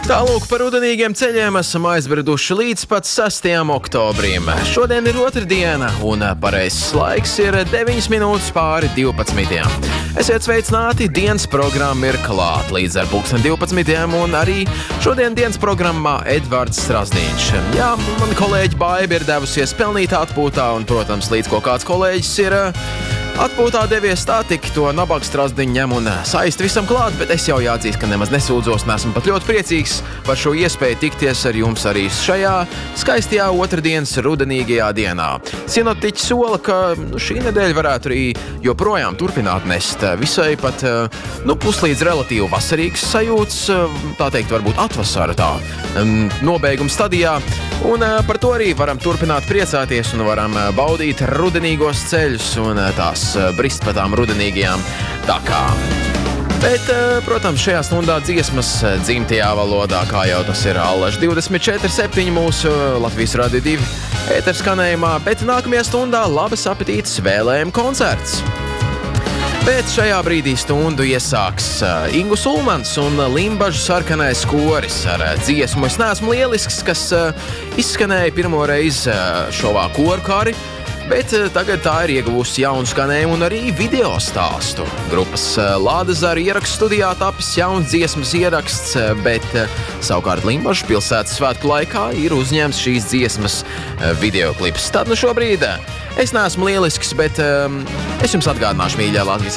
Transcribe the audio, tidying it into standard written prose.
Tālūk par rudenīgiem ceļiem esam aizbriduši līdz pat 6. oktobrim. Šodien ir otrdiena un pareizs laiks ir 9 minūtes pāri 12. Esiet sveicināti, dienas programma ir klāt līdz ar 12. un arī šodien dienas programmā Edvards Strazdīņš. Jā, man kolēģi Baiba ir devusies pelnītā atpūtā un, protams, līdz ko kāds kolēģis ir atpūtā devies, tā tik to nabaga Strazdiņu ņem un saist visam klāt, bet es jau jāatzīst, ka nemaz nesūdzos un esmu pat ļoti priecīgs par šo iespēju tikties ar jums arī šajā skaistajā otrdienas rudenīgajā dienā. Sinoptiķi sola, ka šī nedēļa varētu arī joprojām turpināt nest visai pat puslīdz relatīvi vasarīgs sajūts, tā teikt, varbūt atvasara tā nobeiguma stadijā, un par to arī varam turpināt priecāties un varam baudīt rudenīgos ceļus un tās brist pa tām rudenīgajām takām. Bet, protams, šajā stundā dziesmas dzimtajā valodā, kā jau tas ir Allaž 24/7 mūsu Latvijas Radio 2 ēterskanējumā, bet nākamajā stundā labas apetītes vēlējuma koncerts. Bet šajā brīdī stundu iesāks Ingus Ulmans un Limbažu sarkanais koris ar dziesmu Es neesmu lielisks, kas izskanēja pirmo reizi šovā koru kari, bet tagad tā ir ieguvusi jaunu skanējumu un arī video stāstu. Grupas Lāda Zara ierakstu studijā tapis jauns dziesmas ieraksts, bet savukārt Limbažu pilsētas svētku laikā ir uzņēmts šīs dziesmas videoklips. Tad šobrīd es neesmu lielisks, bet es jums atgādināšu, mīļā Latvijas